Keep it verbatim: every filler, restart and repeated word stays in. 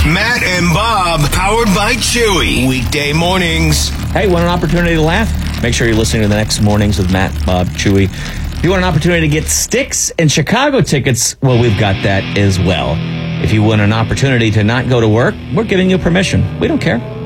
Matt and Bob, powered by Chewy. Weekday mornings. Hey, want an opportunity to laugh? Make sure you're listening to the next mornings with Matt, Bob, Chewy. If you want an opportunity to get Styx and Chicago tickets, well, we've got that as well. If you want an opportunity to not go to work, we're giving you permission. We don't care.